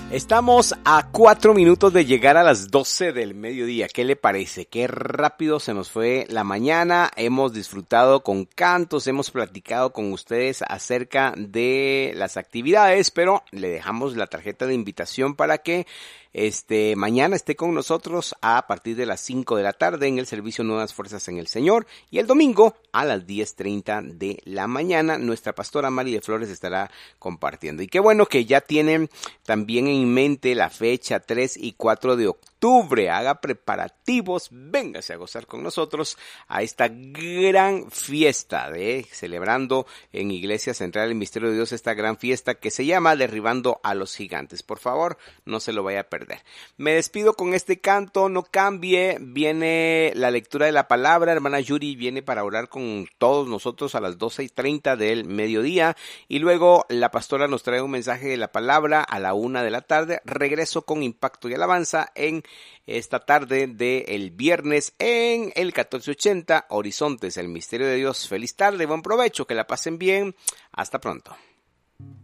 Estamos a 4 minutos de llegar a las 12 del mediodía. ¿Qué le parece? Qué rápido se nos fue la mañana. Hemos disfrutado con cantos, hemos platicado con ustedes acerca de las actividades, pero le dejamos la tarjeta de invitación para que mañana esté con nosotros a partir de las 5 de la tarde en el servicio Nuevas Fuerzas en el Señor, y el domingo a las 10:30 de la mañana nuestra pastora Mari de Flores estará compartiendo. Y qué bueno que ya tienen también en mente la fecha 3 y 4 de octubre. Haga preparativos, véngase a gozar con nosotros a esta gran fiesta de celebrando en Iglesia Central el Misterio de Dios, esta gran fiesta que se llama Derribando a los Gigantes. Por favor, no se lo vaya a perder. Me despido con este canto, no cambie, viene la lectura de la palabra, hermana Yuri viene para orar con todos nosotros a las 12:30 del mediodía, y luego la pastora nos trae un mensaje de la palabra a la 1 de la tarde, regreso con Impacto y Alabanza en esta tarde del viernes en el 1480 Horizontes, el Misterio de Dios. Feliz tarde, buen provecho, que la pasen bien, hasta pronto.